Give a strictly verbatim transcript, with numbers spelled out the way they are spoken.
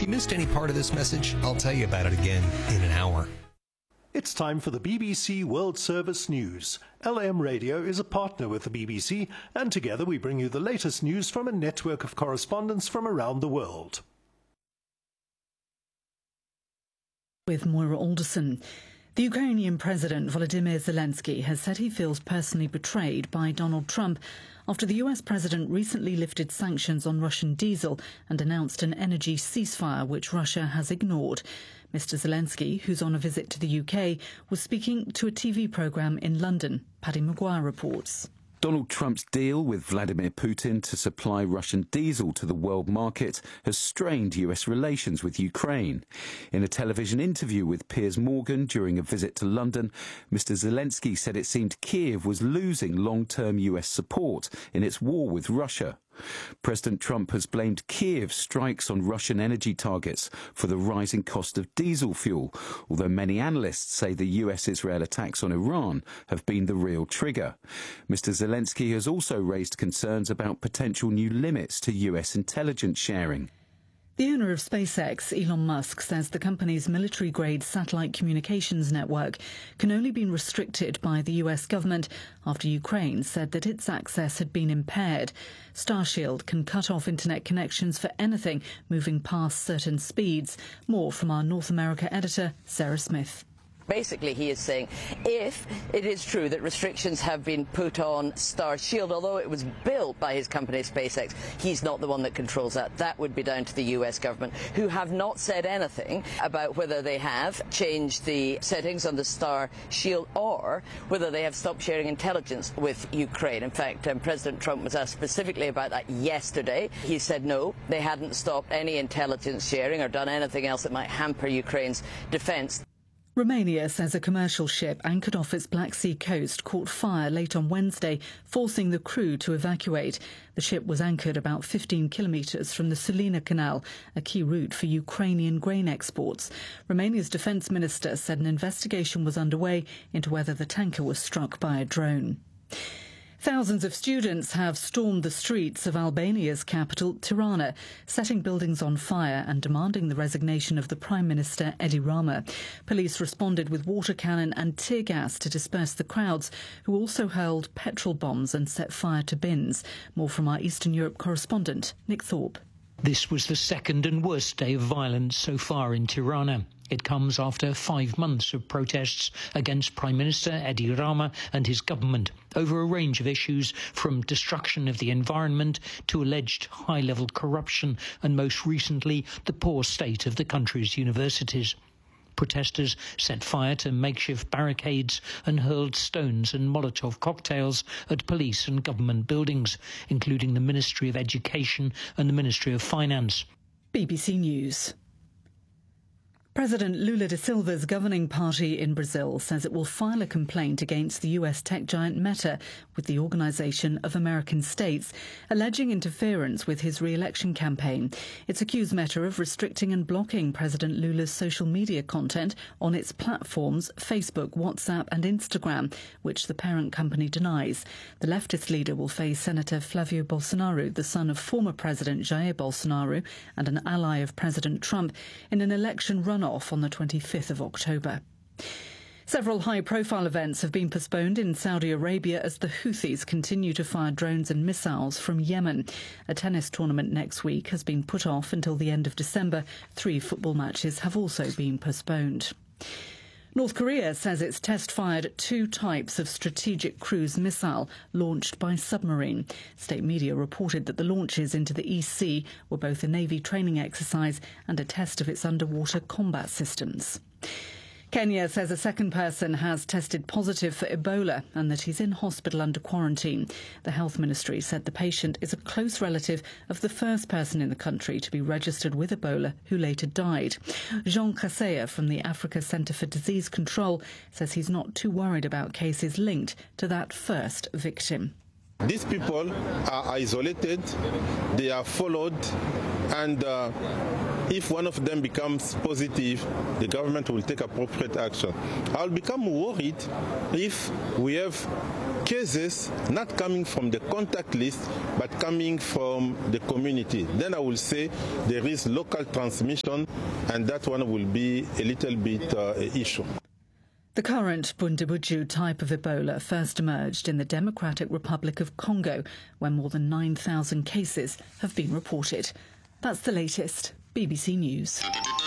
If you missed any part of this message, I'll tell you about it again in an hour. It's time for the B B C World Service News. L M Radio is a partner with the B B C, and together we bring you the latest news from a network of correspondents from around the world. With Moira Alderson. The Ukrainian President Volodymyr Zelensky has said he feels personally betrayed by Donald Trump after the U S President recently lifted sanctions on Russian diesel and announced an energy ceasefire which Russia has ignored. Mister Zelensky, who's on a visit to the U K, was speaking to a T V programme in London. Paddy Maguire reports. Donald Trump's deal with Vladimir Putin to supply Russian diesel to the world market has strained U S relations with Ukraine. In a television interview with Piers Morgan during a visit to London, Mister Zelensky said it seemed Kiev was losing long-term U S support in its war with Russia. President Trump has blamed Kiev's strikes on Russian energy targets for the rising cost of diesel fuel, although many analysts say the U S-Israel attacks on Iran have been the real trigger. Mister Zelensky has also raised concerns about potential new limits to U S intelligence sharing. The owner of SpaceX, Elon Musk, says the company's military-grade satellite communications network can only be restricted by the U S government after Ukraine said that its access had been impaired. Starshield can cut off internet connections for anything moving past certain speeds. More from our North America editor, Sarah Smith. Basically, he is saying if it is true that restrictions have been put on Starshield, although it was built by his company SpaceX, he's not the one that controls that. That would be down to the U S government, who have not said anything about whether they have changed the settings on the Starshield or whether they have stopped sharing intelligence with Ukraine. In fact, um, President Trump was asked specifically about that yesterday. He said no, they hadn't stopped any intelligence sharing or done anything else that might hamper Ukraine's defence. Romania says a commercial ship anchored off its Black Sea coast caught fire late on Wednesday, forcing the crew to evacuate. The ship was anchored about fifteen kilometres from the Sulina Canal, a key route for Ukrainian grain exports. Romania's defence minister said an investigation was underway into whether the tanker was struck by a drone. Thousands of students have stormed the streets of Albania's capital, Tirana, setting buildings on fire and demanding the resignation of the Prime Minister, Edi Rama. Police responded with water cannon and tear gas to disperse the crowds, who also hurled petrol bombs and set fire to bins. More from our Eastern Europe correspondent, Nick Thorpe. This was the second and worst day of violence so far in Tirana. It comes after five months of protests against Prime Minister Edi Rama and his government over a range of issues, from destruction of the environment to alleged high-level corruption and, most recently, the poor state of the country's universities. Protesters set fire to makeshift barricades and hurled stones and Molotov cocktails at police and government buildings, including the Ministry of Education and the Ministry of Finance. B B C News. President Lula da Silva's governing party in Brazil says it will file a complaint against the U S tech giant Meta with the Organization of American States, alleging interference with his re-election campaign. It's accused Meta of restricting and blocking President Lula's social media content on its platforms Facebook, WhatsApp and Instagram, which the parent company denies. The leftist leader will face Senator Flavio Bolsonaro, the son of former President Jair Bolsonaro and an ally of President Trump, in an election run off on the twenty-fifth of October. Several high-profile events have been postponed in Saudi Arabia as the Houthis continue to fire drones and missiles from Yemen. A tennis tournament next week has been put off until the end of December. Three football matches have also been postponed. North Korea says it's test-fired two types of strategic cruise missile launched by submarine. State media reported that the launches into the East Sea were both a Navy training exercise and a test of its underwater combat systems. Kenya says a second person has tested positive for Ebola and that he's in hospital under quarantine. The Health Ministry said the patient is a close relative of the first person in the country to be registered with Ebola who later died. Jean Kaseya from the Africa Centre for Disease Control says he's not too worried about cases linked to that first victim. These people are isolated, they are followed, and uh, If one of them becomes positive, the government will take appropriate action. I'll become worried if we have cases not coming from the contact list but coming from the community. Then I will say there is local transmission, and that one will be a little bit uh, an issue. The current Bundibugyo type of Ebola first emerged in the Democratic Republic of Congo, where more than nine thousand cases have been reported. That's the latest. B B C News.